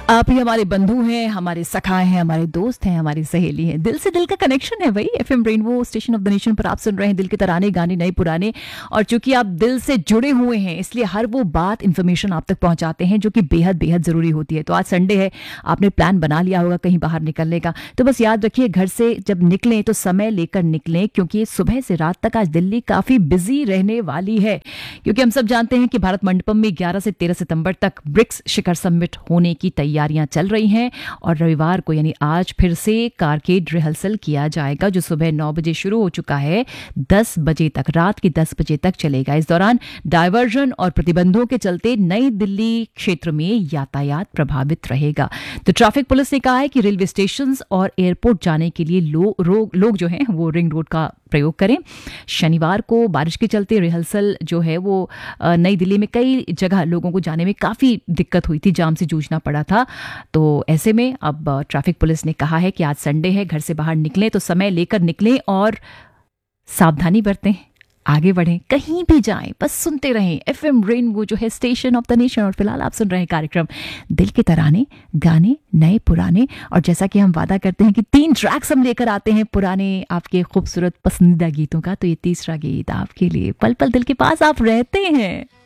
आप ही हमारे बंधु हैं, हमारे सखा हैं, हमारे दोस्त हैं, हमारी सहेली हैं। दिल से दिल का कनेक्शन है भाई। FM rainbow station of the nation पर आप सुन रहे हैं दिल के तराने, गाने नए पुराने। और चूंकि आप दिल से जुड़े हुए हैं इसलिए हर वो बात, इन्फॉर्मेशन आप तक पहुंचाते हैं जो कि बेहद बेहद जरूरी होती है। तो आज संडे है, आपने प्लान बना लिया होगा कहीं बाहर निकलने का, तो बस याद रखिए घर से जब निकलें तो समय लेकर निकलें, क्योंकि सुबह से रात तक आज दिल्ली काफी बिजी रहने वाली है। क्योंकि हम सब जानते हैं कि भारत मंडपम में 11 से 13 सितंबर तक ब्रिक्स शिखर समिट होने की तैयारियां चल रही हैं और रविवार को यानी आज फिर से कारकेड रिहर्सल किया जाएगा जो सुबह 9 बजे शुरू हो चुका है, 10 बजे तक, रात के 10 बजे तक चलेगा। इस दौरान डायवर्जन और प्रतिबंधों के चलते नई दिल्ली क्षेत्र में यातायात प्रभावित रहेगा। तो ट्रैफिक पुलिस ने कहा है कि रेलवे स्टेशन और एयरपोर्ट जाने के लिए लोग जो हैं वो रिंग रोड का प्रयोग करें। शनिवार को बारिश के चलते रिहर्सल जो है वो नई दिल्ली में कई जगह लोगों को जाने में काफ़ी दिक्कत हुई थी, जाम से जूझना पड़ा था। तो ऐसे में अब ट्रैफिक पुलिस ने कहा है कि आज संडे है, घर से बाहर निकलें तो समय लेकर निकलें और सावधानी बरतें, आगे बढ़ें, कहीं भी जाएं, बस सुनते रहें एफएम रेनबो जो है स्टेशन ऑफ द नेशन। और फिलहाल आप सुन रहे हैं कार्यक्रम दिल के तराने, गाने नए पुराने। और जैसा कि हम वादा करते हैं कि 3 ट्रैक्स हम लेकर आते हैं पुराने आपके खूबसूरत पसंदीदा गीतों का, तो ये तीसरा गीत आपके लिए, पल पल दिल के पास आप रहते हैं।